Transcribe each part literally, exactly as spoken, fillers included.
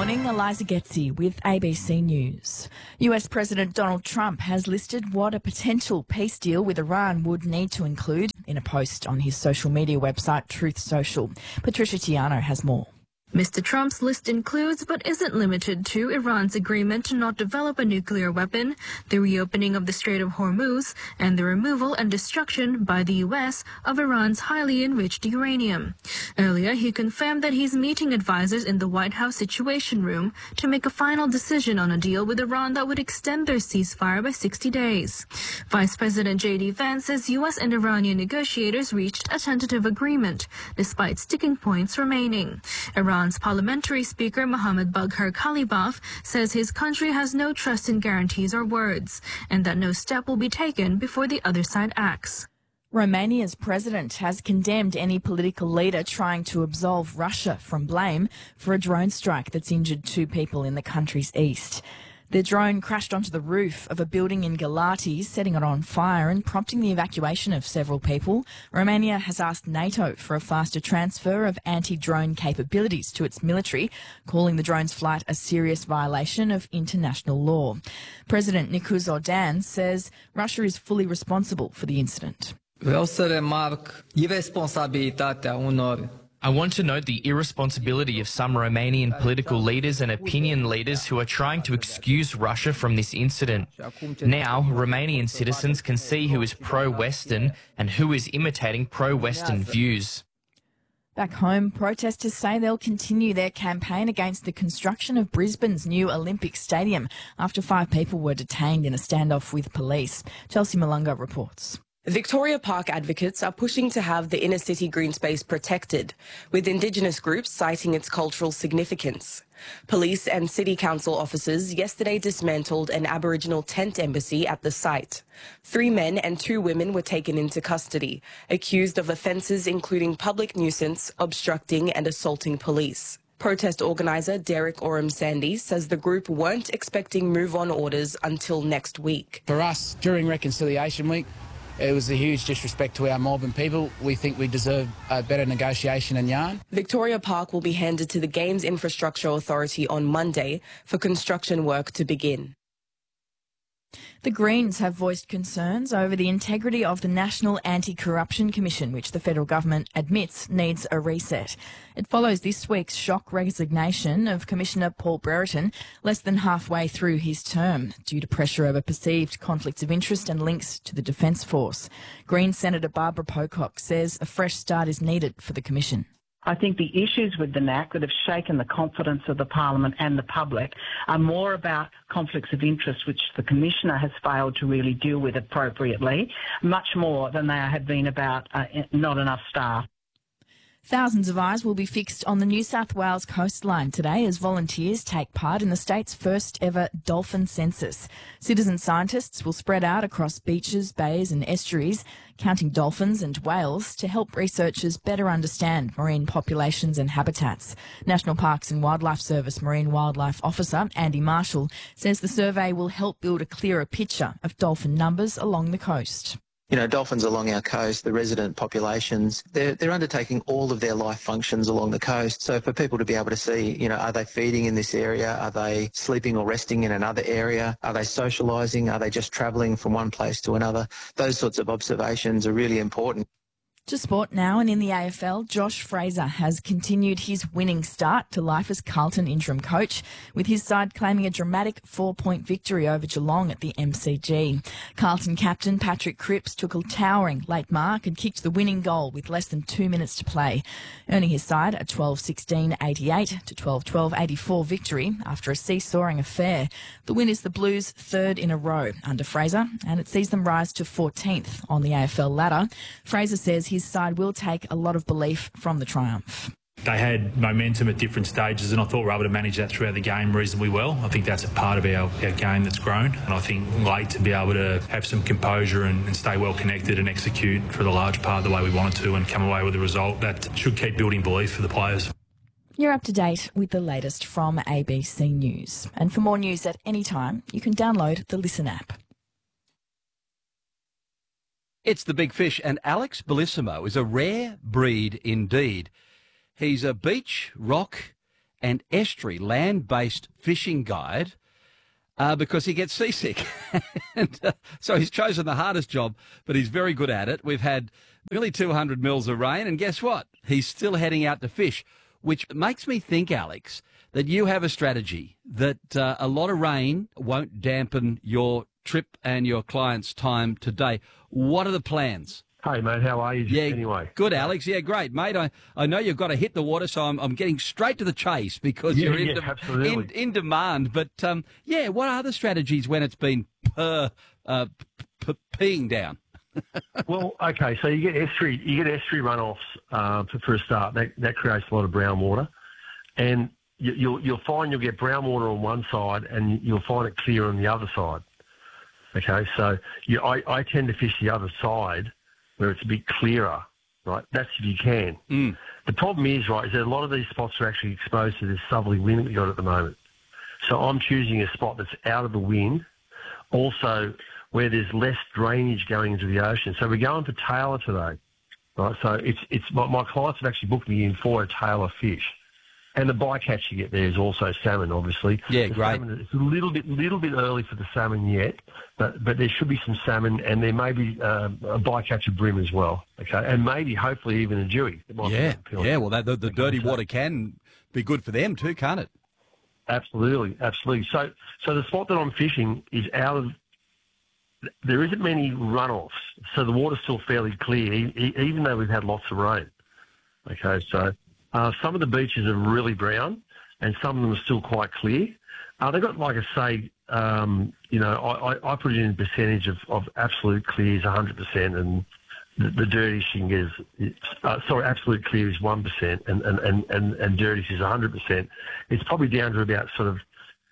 morning, Eliza Getzi with A B C News. U S President Donald Trump has listed what a potential peace deal with Iran would need to include in a post on his social media website, Truth Social. Patricia Tiano has more. Mister Trump's list includes, but isn't limited to, Iran's agreement to not develop a nuclear weapon, the reopening of the Strait of Hormuz, and the removal and destruction by the U S of Iran's highly enriched uranium. Earlier, he confirmed that he's meeting advisors in the White House Situation Room to make a final decision on a deal with Iran that would extend their ceasefire by sixty days. Vice President J D Vance says U S and Iranian negotiators reached a tentative agreement, despite sticking points remaining. Iran Iran's parliamentary speaker Mohammad Bagher Khalibaf says his country has no trust in guarantees or words, and that no step will be taken before the other side acts. Romania's president has condemned any political leader trying to absolve Russia from blame for a drone strike that's injured two people in the country's east. The drone crashed onto the roof of a building in Galati, setting it on fire and prompting the evacuation of several people. Romania has asked NATO for a faster transfer of anti-drone capabilities to its military, calling the drone's flight a serious violation of international law. President Nicu Zordan says Russia is fully responsible for the incident. Vreau să remarc irresponsabilitatea unor I want to note the irresponsibility of some Romanian political leaders and opinion leaders who are trying to excuse Russia from this incident. Now, Romanian citizens can see who is pro-Western and who is imitating pro-Western views. Back home, protesters say they'll continue their campaign against the construction of Brisbane's new Olympic Stadium after five people were detained in a standoff with police. Chelsea Malunga reports. Victoria Park advocates are pushing to have the inner city green space protected, with Indigenous groups citing its cultural significance. Police and city council officers yesterday dismantled an Aboriginal tent embassy at the site. Three men and two women were taken into custody, accused of offences including public nuisance, obstructing and assaulting police. Protest organiser Derek Oram Sandy says the group weren't expecting move-on orders until next week. For us, during Reconciliation Week, it was a huge disrespect to our Melbourne people. We think we deserve a better negotiation and yarn. Victoria Park will be handed to the Games Infrastructure Authority on Monday for construction work to begin. The Greens have voiced concerns over the integrity of the National Anti-Corruption Commission, which the federal government admits needs a reset. It follows this week's shock resignation of Commissioner Paul Brereton less than halfway through his term due to pressure over perceived conflicts of interest and links to the Defence Force. Greens Senator Barbara Pocock says a fresh start is needed for the Commission. I think the issues with the N A C that have shaken the confidence of the Parliament and the public are more about conflicts of interest, which the Commissioner has failed to really deal with appropriately, much more than they have been about uh, not enough staff. Thousands of eyes will be fixed on the New South Wales coastline today as volunteers take part in the state's first ever dolphin census. Citizen scientists will spread out across beaches, bays and estuaries, counting dolphins and whales to help researchers better understand marine populations and habitats. National Parks and Wildlife Service Marine Wildlife Officer Andy Marshall says the survey will help build a clearer picture of dolphin numbers along the coast. You know, dolphins along our coast, the resident populations, they're, they're undertaking all of their life functions along the coast. So for people to be able to see, you know, are they feeding in this area? Are they sleeping or resting in another area? Are they socialising? Are they just travelling from one place to another? Those sorts of observations are really important. To sport now, and in the A F L, Josh Fraser has continued his winning start to life as Carlton interim coach, with his side claiming a dramatic four-point victory over Geelong at the M C G. Carlton captain Patrick Cripps took a towering late mark and kicked the winning goal with less than two minutes to play, earning his side a twelve sixteen eighty-eight to twelve twelve eighty-four victory after a seesawing affair. The win is the Blues' third in a row under Fraser, and it sees them rise to fourteenth on the A F L ladder. Fraser says he His side will take a lot of belief from the triumph. They had momentum at different stages, and I thought we were able to manage that throughout the game reasonably well. I think that's a part of our, our game that's grown, and I think late to be able to have some composure and, and stay well connected and execute for the large part the way we wanted to and come away with a result that should keep building belief for the players. You're up to date with the latest from A B C News. And for more news at any time, you can download the Listen app. It's the Big Fish, and Alex Bellissimo is a rare breed indeed. He's a beach, rock and estuary land-based fishing guide uh, because he gets seasick. and uh, so he's chosen the hardest job, but he's very good at it. We've had nearly two hundred mils of rain, and guess what? He's still heading out to fish, which makes me think, Alex, that you have a strategy that uh, a lot of rain won't dampen your trip and your client's time today. What are the plans? Hey, mate, how are you yeah, anyway? Good, Alex. Yeah, great, mate. I, I know you've got to hit the water, so I'm, I'm getting straight to the chase because yeah, you're in, yeah, de- in, in demand. But, um, yeah, what are the strategies when it's been per, uh, p- p- peeing down? Well, okay, so you get estuary, you get estuary runoffs uh, for, for a start. That, that creates a lot of brown water. And you, you'll, you'll find you'll get brown water on one side and you'll find it clear on the other side. Okay, so you, I, I tend to fish the other side where it's a bit clearer, right? That's if you can. Mm. The problem is, right, is that a lot of these spots are actually exposed to this southerly wind that we've got at the moment. So I'm choosing a spot that's out of the wind, also where there's less drainage going into the ocean. So we're going for tailor today, right? So it's it's my, my clients have actually booked me in for a tailor fish. And the bycatch you get there is also salmon, obviously. Yeah, the great. Salmon, it's a little bit, little bit early for the salmon yet, but but there should be some salmon, and there may be um, a bycatch of bream as well. Okay, and maybe, hopefully, even a dewey. Yeah, yeah. Well, that, the, the dirty water can be good for them too, can't it? Absolutely, absolutely. So so the spot that I'm fishing is out of. There isn't many runoffs, so the water's still fairly clear, e- even though we've had lots of rain. Okay, so. Uh, some of the beaches are really brown, and some of them are still quite clear. Uh, they've got, like I say, um, you know, I, I, I put it in a percentage of, of absolute clear is one hundred percent, and the, the dirtiest you can get is, uh, sorry, absolute clear is one percent, and, and, and, and, and dirtiest is one hundred percent. It's probably down to about sort of,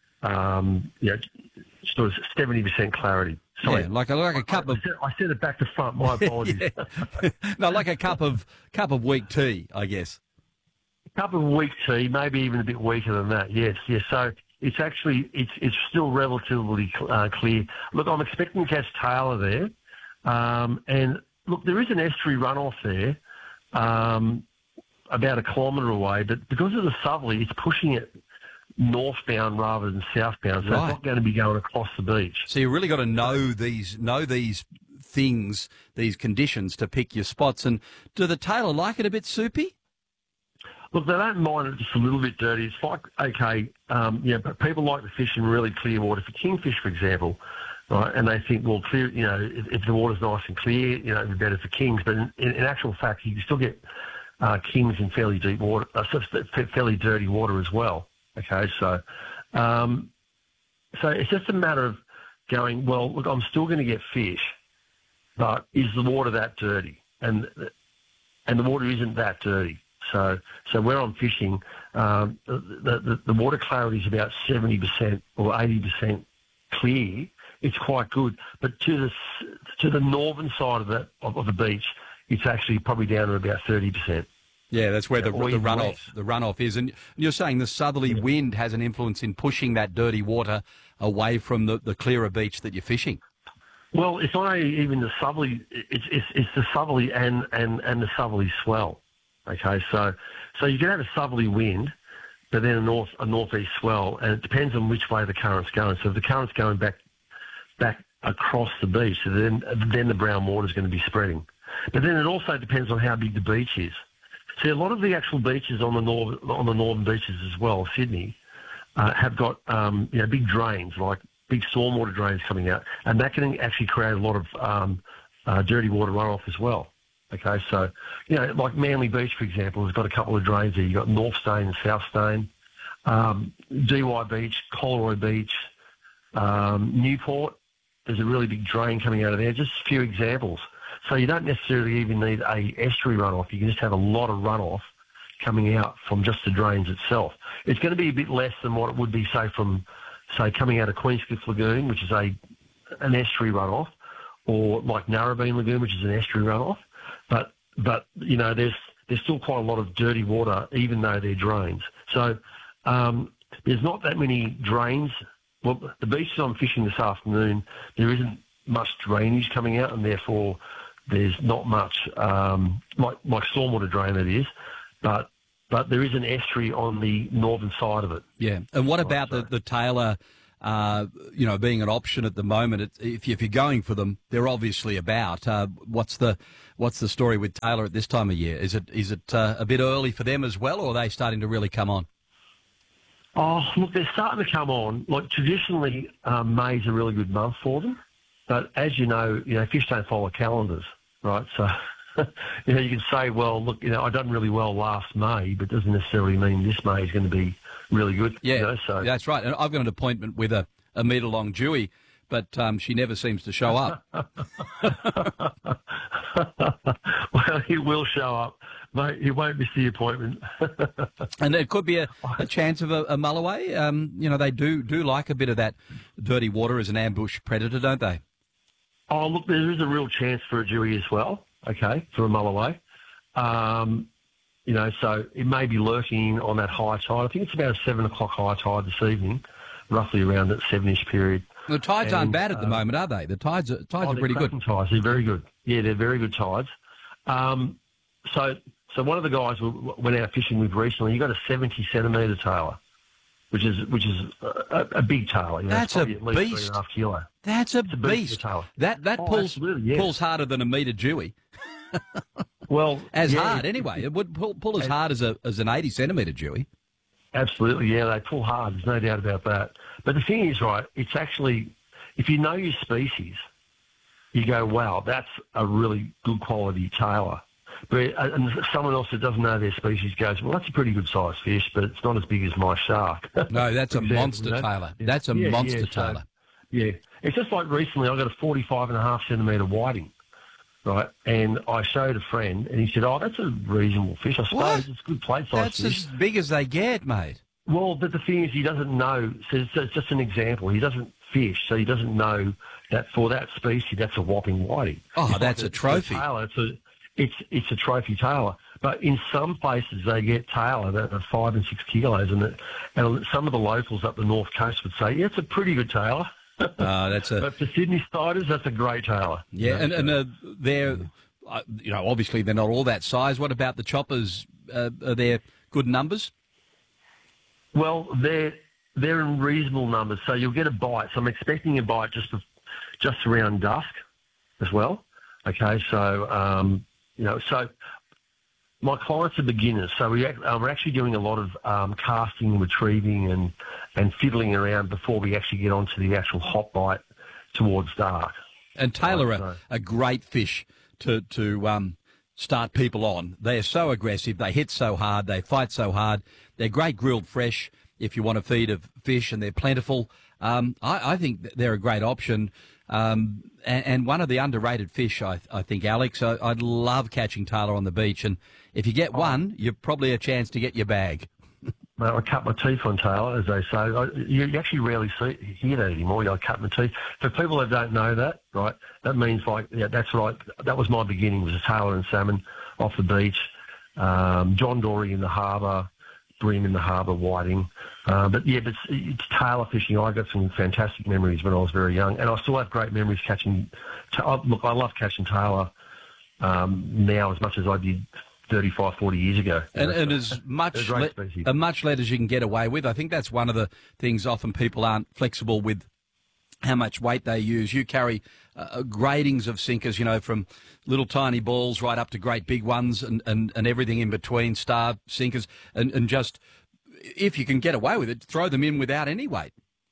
um, you know, sort of seventy percent clarity. Sorry. Yeah, like a, like a cup I, of... I, said, I said it back to front, my apologies. No, like a cup of cup of weak tea, I guess. Cup of weak tea, maybe even a bit weaker than that. Yes, yes. So it's actually it's it's still relatively uh, clear. Look, I'm expecting to catch tailor there, um, and look, there is an estuary runoff there, um, about a kilometre away, but because of the southerly, it's pushing it northbound rather than southbound, so right. It's not going to be going across the beach. So you really got to know these know these things, these conditions to pick your spots. And do the tailor like it a bit soupy? Look, they don't mind it just a little bit dirty. It's like, okay, um, yeah, but people like to fish in really clear water. For kingfish, for example, right, and they think, well, clear, you know, if, if the water's nice and clear, you know, it'd be better for kings. But in, in actual fact, you can still get uh, kings in fairly deep water, uh, fairly dirty water as well. Okay, so, um, so it's just a matter of going, well, look, I'm still going to get fish, but is the water that dirty? And and the water isn't that dirty. So, so where I'm fishing, um, the, the, the water clarity is about seventy percent or eighty percent clear. It's quite good. But to the to the northern side of the of, of the beach, it's actually probably down to about thirty percent. Yeah, that's where the, Or the even runoff less. the runoff is. And you're saying the southerly Yeah. wind has an influence in pushing that dirty water away from the, the clearer beach that you're fishing. Well, it's not even the southerly. It's it's, it's the southerly and, and, and the southerly swell. Okay, so so you can have a southerly wind, but then a north a northeast swell, and it depends on which way the current's going. So if the current's going back back across the beach, so then then the brown water is going to be spreading. But then it also depends on how big the beach is. See, a lot of the actual beaches on the north on the northern beaches as well, Sydney, uh, have got um, you know big drains, like big stormwater drains coming out, and that can actually create a lot of um, uh, dirty water runoff as well. Okay, so, you know, like Manly Beach, for example, has got a couple of drains there. You've got North Stain and South Stain, um, D Y Beach, Coleroy Beach, um, Newport. There's a really big drain coming out of there. Just a few examples. So you don't necessarily even need a estuary runoff. You can just have a lot of runoff coming out from just the drains itself. It's going to be a bit less than what it would be, say, from, say, coming out of Queenscliff Lagoon, which is a an estuary runoff, or like Narrabeen Lagoon, which is an estuary runoff. But, but you know, there's there's still quite a lot of dirty water, even though they're drains. So um, there's not that many drains. Well, the beaches I'm fishing this afternoon, there isn't much drainage coming out, and therefore there's not much, um, like, like stormwater drain it is, but but there is an estuary on the northern side of it. Yeah. And what about the, the Taylor, uh, you know, being an option at the moment? It, if, you, if you're going for them, they're obviously about. Uh, what's the what's the story with Taylor at this time of year? Is it is it uh, a bit early for them as well, or are they starting to really come on? Oh, look, they're starting to come on. Like, traditionally, um, May's a really good month for them. But as you know, you know, fish don't follow calendars, right? So, you know, you can say, well, look, you know, I done really well last May, but doesn't necessarily mean this May is going to be really good. Yeah, you know, so. That's right. And I've got an appointment with a, a metre-long Dewey, but um, she never seems to show up. Well, he will show up. Mate, he won't miss the appointment. And there could be a, a chance of a, a mulloway. Um, you know, they do do like a bit of that dirty water as an ambush predator, don't they? Oh, look, there is a real chance for a Dewey as well, okay, for a mulloway. Um, you know, so it may be lurking on that high tide. I think it's about a seven o'clock high tide this evening, roughly around that seven-ish period. The tides and, aren't bad at the um, moment, are they? The tides are, tides oh, are pretty good. Tides, they're very good. Yeah, they're very good tides. Um, so, so one of the guys we went out fishing with recently, he got a seventy centimetre tailor, which is which is a, a big tailor. You know, That's a at least beast. Three and a half kilo. That's a, It's a beast. tailor. That that Oh, pulls absolutely, yeah. pulls harder than a metre Dewey. Well, as yeah, hard it- anyway. It would pull, pull as hard as a as an eighty centimetre Dewey. Absolutely, yeah, they pull hard. There's no doubt about that. But the thing is, right, it's actually, if you know your species, you go, wow, that's a really good quality tailor. But and someone else that doesn't know their species goes, well, that's a pretty good sized fish, but it's not as big as my shark. No, that's For a example, monster you know? tailor. Yeah. That's a Yeah, monster yeah, so- tailor. Yeah, it's just like recently I got a forty-five and a half centimetre whiting, right? And I showed a friend, and he said, "Oh, that's a reasonable fish, I suppose. What? It's a good plate size That's fish." as big as they get, mate. Well, but the thing is, he doesn't know. So it's, it's just an example. He doesn't fish, so he doesn't know that for that species, that's a whopping whiting. Oh, It's that's like a trophy. tailor. It's a, it's it's a trophy tailor. But in some places, they get tailor that are five and six kilos, and it, and some of the locals up the north coast would say, "Yeah, it's a pretty good tailor." Uh, that's a But for Sydney Spiders, that's a great tailor. yeah, and and uh, they're uh, you know obviously they're not all that size. What about the choppers? Uh, are there good numbers? Well, they're they're in reasonable numbers, so you'll get a bite. So I'm expecting a bite just bef- just around dusk, as well. Okay, so um, you know, so my clients are beginners, so we act, uh, we're actually doing a lot of um, casting, retrieving, and and fiddling around before we actually get onto the actual hot bite towards dark. And Taylor Right, are so- a great fish to to um, start people on. They are so aggressive. They hit so hard. They fight so hard. They're great grilled fresh if you want to feed a fish, and they're plentiful. Um, I, I think they're a great option. Um, and, and one of the underrated fish, I, I think, Alex. I, I'd love catching tailor on the beach, and if you get one, you're probably a chance to get your bag. Mate, I cut my teeth on tailor, as they say. I, you, you actually rarely see hear that anymore. You know, I cut my teeth. For people that don't know that, right, that means like yeah, that's right. That was my beginning. Was a tailor and salmon off the beach, um, John Dory in the harbour, bream in the harbour, whiting. Uh, but yeah, but it's, it's tailor fishing. I got some fantastic memories when I was very young, and I still have great memories catching. Ta- look, I love catching tailor um, now as much as I did thirty-five, forty years ago. And, know, and so as much they're great le- species. as much lead as you can get away with. I think that's one of the things often people aren't flexible with how much weight they use. You carry uh, gradings of sinkers, you know, from little tiny balls right up to great big ones, and, and, and everything in between, star sinkers, and, and just, if you can get away with it, throw them in without any weight.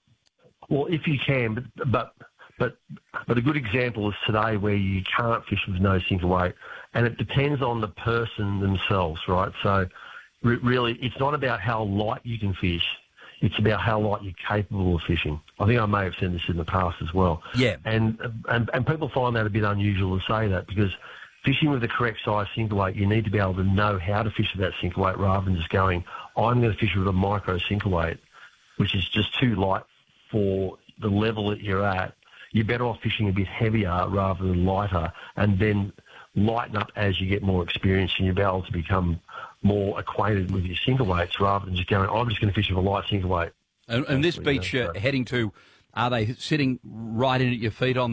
Well, if you can, but but but but a good example is today where you can't fish with no sinker weight, and it depends on the person themselves, right? So re- really, it's not about how light you can fish; it's about how light you're capable of fishing. I think I may have said this in the past as well. Yeah, and and and people find that a bit unusual to say that, because fishing with the correct size sinker weight, you need to be able to know how to fish with that sinker weight rather than just going, I'm going to fish with a micro sinker weight, which is just too light for the level that you're at. You're better off fishing a bit heavier rather than lighter, and then lighten up as you get more experience, and you'll be able to become more acquainted with your sinker weights rather than just going, I'm just going to fish with a light sinker weight. And, and this beach you're heading to, are they sitting right in at your feet on the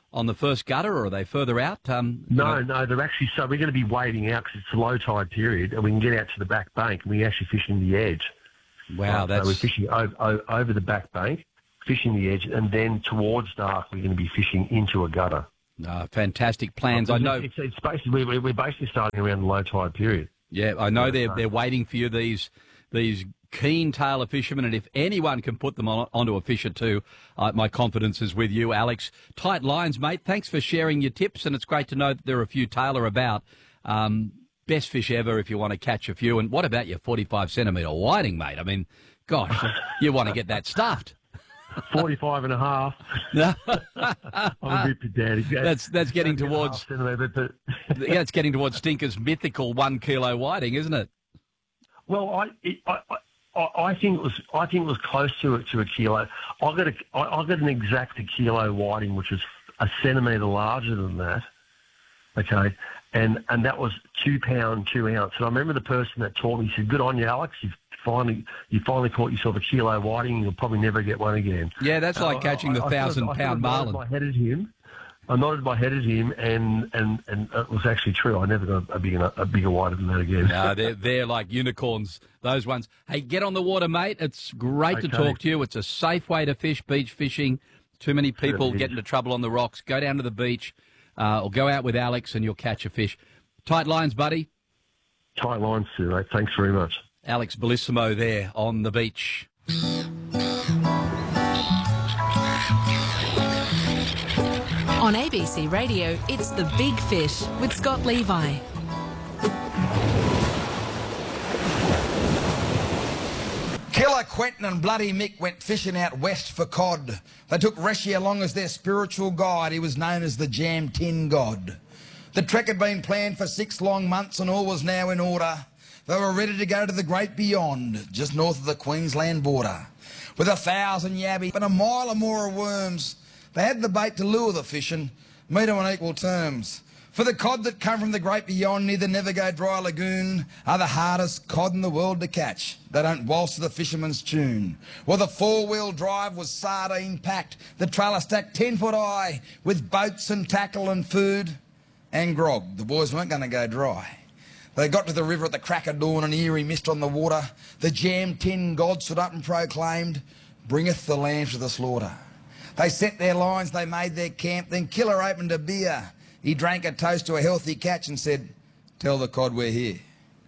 on the first gutter, or are they further out? Um, No, you know? no, they're actually, so we're going to be wading out because it's a low tide period, and we can get out to the back bank and we actually fishing the edge. Wow, Right, that's... So we're fishing over, over the back bank, fishing the edge, and then towards dark we're going to be fishing into a gutter. Uh, fantastic plans. I It's- know. It's, it's basically, we're, we're basically starting around the low tide period. Yeah, I know Yeah, they're so- they're waiting for you. These these keen tailor fishermen, and if anyone can put them on, onto a fish or two, uh, my confidence is with you, Alex. Tight lines, mate. Thanks for sharing your tips, and it's great to know that there are a few tailor about. Um, best fish ever if you want to catch a few. And what about your forty-five centimetre whiting, mate? I mean, gosh, you want to get that stuffed. forty-five and a half. I'm a bit pedantic. That's that's getting towards But, but, yeah, it's getting towards Stinker's mythical one kilo whiting, isn't it? well, I, it, I I I think it was I think it was close to it to a kilo. I got a I, I got an exact kilo whiting, which was a centimetre larger than that. Okay, and and that was two pound two ounce. And I remember the person that taught me said, "Good on you, Alex. You've finally you finally caught yourself a kilo whiting, and you'll probably never get one again." Yeah, that's like Uh, catching the I- I thousand sort of- I pound sort of nodded marlin. my head at him. I nodded my head at him, and, and, and it was actually true. I never got a bigger a bigger whiter than that again. No, they're, they're like unicorns, those ones. Hey, get on the water, mate. It's great to Okay. talk to you. It's a safe way to fish, beach fishing. Too many people Certainly get is. into trouble on the rocks. Go down to the beach uh, or go out with Alex and you'll catch a fish. Tight lines, buddy. Tight lines, too, mate. Thanks very much. Alex Bellissimo there on the beach. On A B C Radio, it's The Big Fish with Scott Levi. Killer Quentin and Bloody Mick went fishing out west for cod. They took Reshi along as their spiritual guide. He was known as the Jam Tin God. The trek had been planned for six long months and all was now in order. They were ready to go to the great beyond, just north of the Queensland border. With a thousand yabby and a mile or more of worms, they had the bait to lure the fishing, meet them on equal terms. For the cod that come from the great beyond near the Never Go Dry Lagoon are the hardest cod in the world to catch. They don't waltz to the fisherman's tune. Well, the four-wheel drive was sardine-packed, the trailer stacked ten foot high, with boats and tackle and food and grog. The boys weren't going to go dry. They got to the river at the crack of dawn, an eerie mist on the water. The Jam Tin God stood up and proclaimed, "Bringeth the lambs to the slaughter." They set their lines, they made their camp, then Killer opened a beer. He drank a toast to a healthy catch and said, "Tell the cod we're here."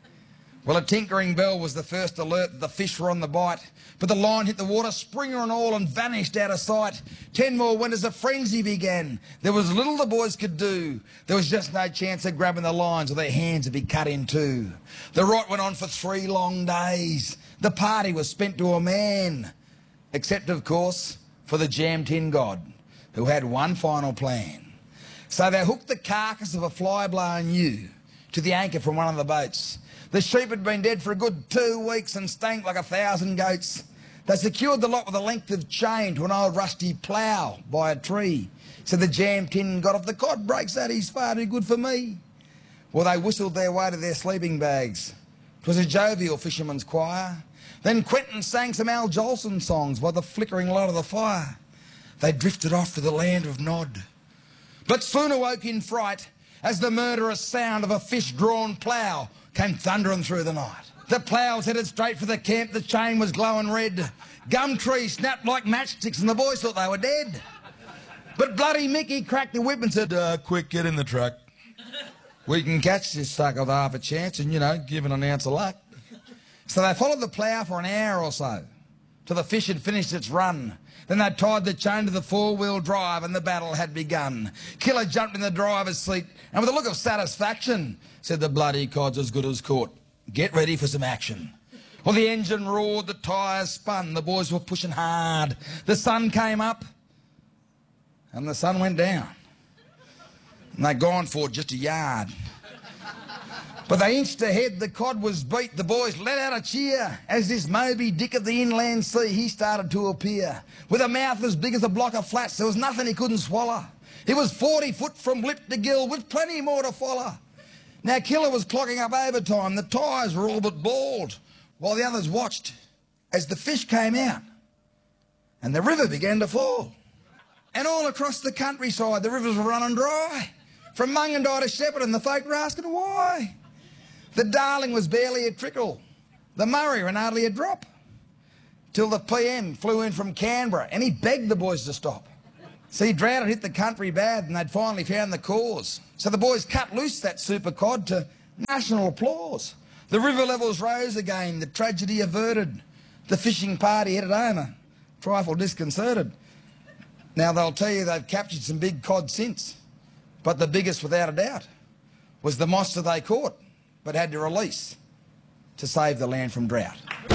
Well, a tinkering bell was the first alert that the fish were on the bite, but the line hit the water, springer and all, and vanished out of sight. Ten more went as a frenzy began. There was little the boys could do. There was just no chance of grabbing the lines or their hands would be cut in two. The rot went on for three long days. The party was spent to a man, except, of course, for the Jam Tin God, who had one final plan. So they hooked the carcass of a fly-blown ewe to the anchor from one of the boats. The sheep had been dead for a good two weeks and stank like a thousand goats. They secured the lot with a length of chain to an old rusty plough by a tree. So the Jam Tin God, if the cod breaks that, he's far too good for me. Well, they whistled their way to their sleeping bags. 'Twas a jovial fisherman's choir. Then Quentin sang some Al Jolson songs by the flickering light of the fire. They drifted off to the land of Nod, but soon awoke in fright as the murderous sound of a fish-drawn plough came thundering through the night. The plough was headed straight for the camp, the chain was glowing red. Gum trees snapped like matchsticks and the boys thought they were dead. But Bloody Mickey cracked the whip and said, uh, quick, get in the truck. We can catch this sucker with half a chance and, you know, give it an ounce of luck. So they followed the plough for an hour or so, till the fish had finished its run. Then they tied the chain to the four-wheel drive and the battle had begun. Killer jumped in the driver's seat and with a look of satisfaction said, "The bloody cod's as good as caught. Get ready for some action." Well, the engine roared, the tyres spun, the boys were pushing hard. The sun came up and the sun went down. And they'd gone for just a yard. But they inched ahead, the cod was beat, the boys let out a cheer as this Moby Dick of the inland sea, he started to appear. With a mouth as big as a block of flats, there was nothing he couldn't swallow. He was forty foot from lip to gill, with plenty more to follow. Now Killer was clocking up overtime, the tyres were all but bald, while the others watched as the fish came out and the river began to fall. And all across the countryside, the rivers were running dry. From Mungandai to Shepparton, the folk were asking why. The Darling was barely a trickle. The Murray ran hardly a drop. Till the P M flew in from Canberra and he begged the boys to stop. See, drought had hit the country bad and they'd finally found the cause. So the boys cut loose that super cod to national applause. The river levels rose again, the tragedy averted. The fishing party headed home a trifle disconcerted. Now they'll tell you they've captured some big cod since, but the biggest without a doubt was the monster they caught but had to release to save the land from drought.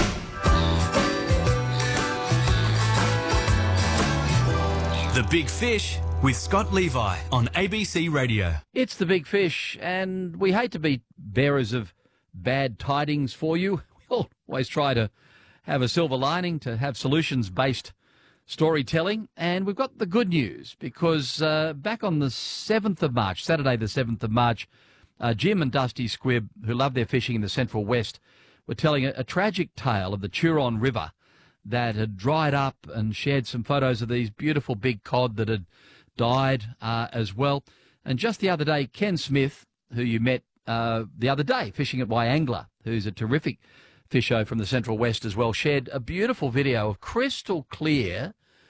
The Big Fish with Scott Levi on A B C Radio. It's The Big Fish, and we hate to be bearers of bad tidings for you. We always try to have a silver lining, to have solutions-based storytelling, and we've got the good news because uh, back on the seventh of March, Saturday the seventh of March, uh, Jim and Dusty Squibb, who love their fishing in the Central West, were telling a, a tragic tale of the Turon River that had dried up, and shared some photos of these beautiful big cod that had died uh, as well. And just the other day, Ken Smith, who you met uh, the other day fishing at Wyangler, who's a terrific fisho from the Central West as well, shared a beautiful video of crystal clear,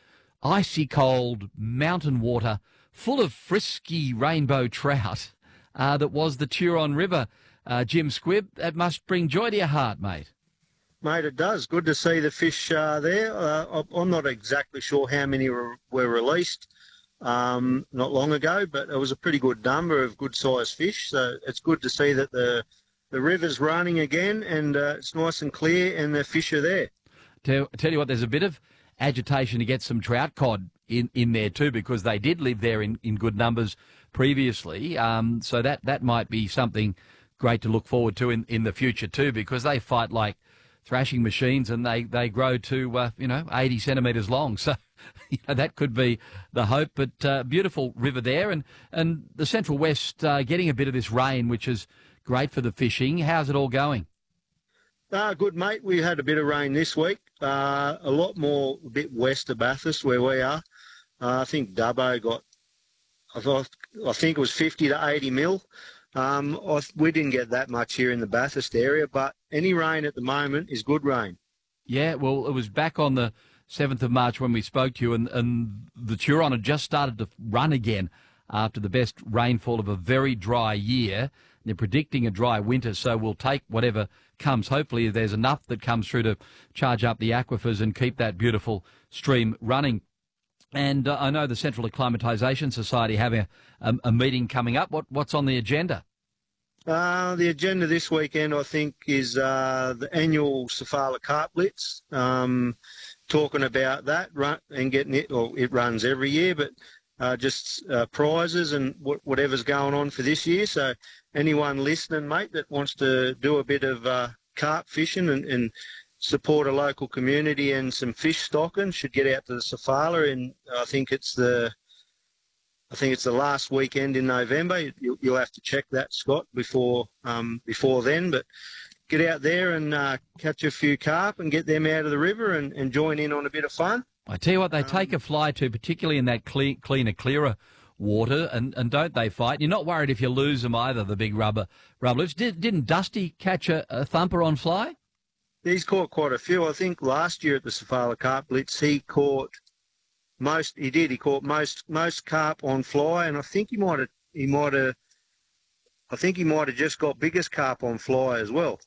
icy cold mountain water full of frisky rainbow trout uh, that was the Turon River. Uh, Jim Squibb, that must bring joy to your heart, mate. Mate, it does. Good to see the fish uh, there. Uh, I'm not exactly sure how many were, were released um, not long ago, but it was a pretty good number of good-sized fish. So it's good to see that the the river's running again, and uh, it's nice and clear, and the fish are there. Tell, tell you what, there's a bit of agitation to get some trout cod in, in there too, because they did live there in, in good numbers previously. Um, so that, that might be something great to look forward to in, in the future too, because they fight like thrashing machines, and they, they grow to, uh, you know, eighty centimetres long. So you know, that could be the hope. But uh, beautiful river there, and, and the Central West uh, getting a bit of this rain, which is great for the fishing. How's it all going? Uh, good, mate. We had a bit of rain this week, uh, a lot more a bit west of Bathurst where we are. Uh, I think Dubbo got, I, thought, I think it was fifty to eighty mil. Um, I, we didn't get that much here in the Bathurst area, but any rain at the moment is good rain. Yeah, well, it was back on the seventh of March when we spoke to you, and, and the Turon had just started to run again after the best rainfall of a very dry year. They're predicting a dry winter, so we'll take whatever comes. Hopefully there's enough that comes through to charge up the aquifers and keep that beautiful stream running. And uh, I know the Central Acclimatisation Society having a, a, a meeting coming up. What, what's on the agenda? Uh, the agenda this weekend, I think, is uh, the annual Sofala Carp Blitz, um, talking about that run, and getting it, or it runs every year, but uh, just uh, prizes and wh- whatever's going on for this year. So anyone listening, mate, that wants to do a bit of uh, carp fishing and, and support a local community and some fish stocking should get out to the Sofala, and I think it's the I think it's the last weekend in November. You, you'll have to check that, Scott, before um, before then. But get out there and uh, catch a few carp and get them out of the river and, and join in on a bit of fun. I tell you what, they take a fly to, particularly in that clean, cleaner, clearer water, and, and don't they fight? You're not worried if you lose them either, the big rubber rubber lips. Did, didn't Dusty catch a, a thumper on fly? He's caught quite a few. I think last year at the Sofala Carp Blitz, he caught most. He did. He caught most most carp on fly, and I think he might have. He might have. I think he might have just got biggest carp on fly as well.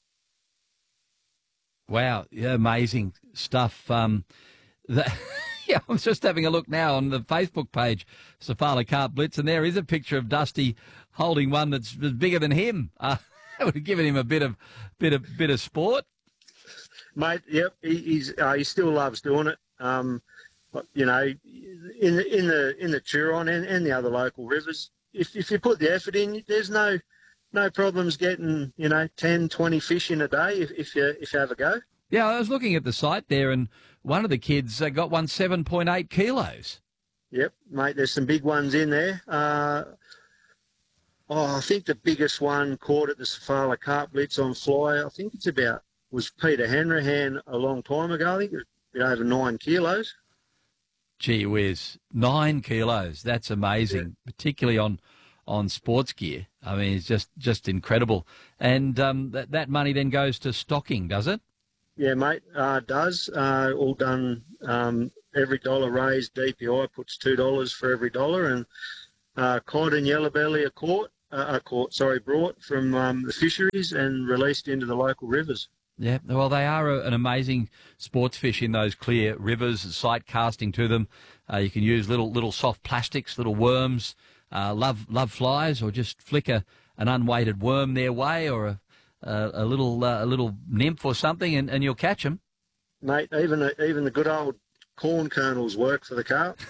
Wow, yeah, amazing stuff. Um, that, yeah, I'm just having a look now on the Facebook page, Sofala Carp Blitz, and there is a picture of Dusty holding one that's bigger than him. Uh, that would have given him a bit of bit of bit of sport. Mate, yep, he, he's uh, he still loves doing it. Um, you know, in the in the in the Turon and, and the other local rivers, if if you put the effort in, there's no no problems getting, you know, ten, twenty fish in a day if, if you if you have a go. Yeah, I was looking at the site there, and one of the kids uh, got one seven point eight kilos. Yep, mate, there's some big ones in there. Uh, oh, I think the biggest one caught at the Sofala Carp Blitz on fly, I think it's about. was Peter Hanrahan a long time ago. I think it was over nine kilos. Gee whiz, nine kilos. That's amazing, yeah. particularly on on sports gear. I mean, it's just, just incredible. And um, that, that money then goes to stocking, does it? Yeah, mate, uh, does. Uh, all done, um, every dollar raised, D P I puts two dollars for every dollar. And uh, cod and yellow belly are caught, uh, are caught, sorry, brought from um, the fisheries and released into the local rivers. Yeah, well, they are a, an amazing sports fish in those clear rivers, sight casting to them. Uh, you can use little little soft plastics, little worms, uh, love love flies, or just flick a, an unweighted worm their way, or a, a, a little uh, a little nymph or something, and, and you'll catch them. Mate, even even the good old corn kernels work for the carp.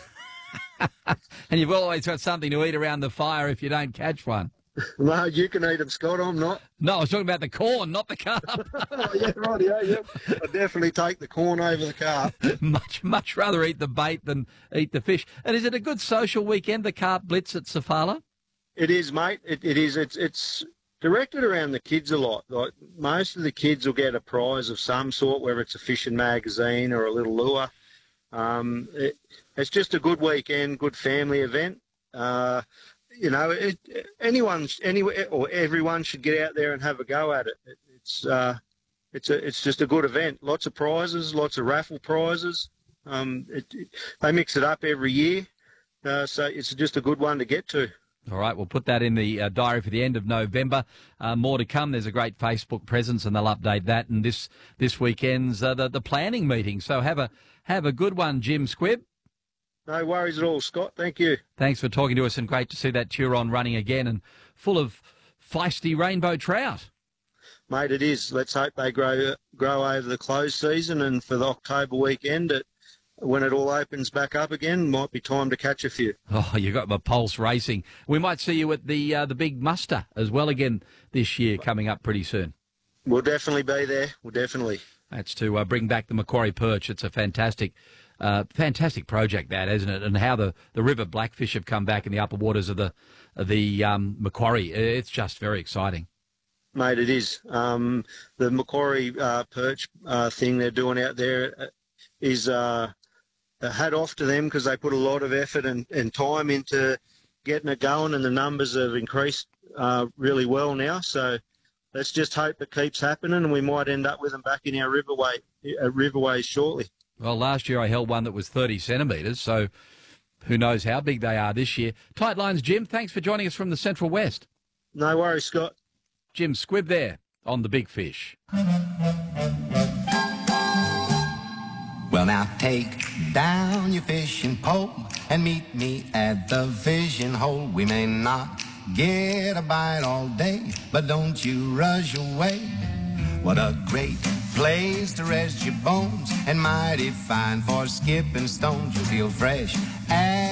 And you've always got something to eat around the fire if you don't catch one. No, you can eat them, Scott. I'm not. No, I was talking about the corn, not the carp. Oh, yeah, right, yeah, yeah. I definitely take the corn over the carp. much, much rather eat the bait than eat the fish. And is it a good social weekend, the Carp Blitz at Sofala? It is, mate. It, it is. It's it's directed around the kids a lot. Like most of the kids will get a prize of some sort, whether it's a fishing magazine or a little lure. Um, it, it's just a good weekend, good family event. Uh, You know, it, anyone, any, or everyone should get out there and have a go at it. it it's, uh, it's a, it's just a good event. Lots of prizes, lots of raffle prizes. Um, it, it, they mix it up every year, uh, so it's just a good one to get to. All right, we'll put that in the uh, diary for the end of November. Uh, more to come. There's a great Facebook presence, and they'll update that. And this this weekend's uh, the the planning meeting. So have a have a good one, Jim Squibb. No worries at all, Scott. Thank you. Thanks for talking to us, and great to see that Turon running again and full of feisty rainbow trout. Mate, it is. Let's hope they grow grow over the close season, and for the October weekend, it, when it all opens back up again, might be time to catch a few. Oh, you got my pulse racing. We might see you at the uh, the big muster as well again this year, coming up pretty soon. We'll definitely be there. We'll definitely. That's to uh, bring back the Macquarie perch. It's a fantastic Uh, fantastic project, that, isn't it? And how the, the river blackfish have come back in the upper waters of the of the um, Macquarie. It's just very exciting. Mate, it is. Um, the Macquarie uh, perch uh, thing they're doing out there is uh, a hat off to them, because they put a lot of effort and, and time into getting it going, and the numbers have increased uh, really well now. So let's just hope it keeps happening, and we might end up with them back in our riverway, uh, riverways shortly. Well, last year I held one that was thirty centimetres, so who knows how big they are this year. Tight lines, Jim. Thanks for joining us from the Central West. No worries, Scott. Jim Squibb there on The Big Fish. Well, now take down your fishing pole and meet me at the fishing hole. We may not get a bite all day, but don't you rush away. What a great place to rest your bones, and mighty fine for skipping stones. You feel fresh and